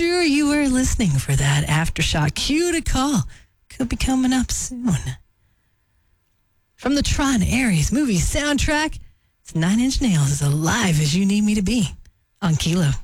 sure you were listening for that aftershock. Cue to call. Could be coming up soon. From the Tron Ares movie soundtrack, it's 9 Inch Nails as alive as you need me to be on Kilo.